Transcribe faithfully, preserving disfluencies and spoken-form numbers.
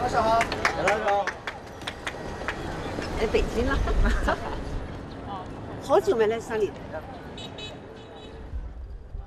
晚上好， 来来来， 来北京了，好久没来山里了。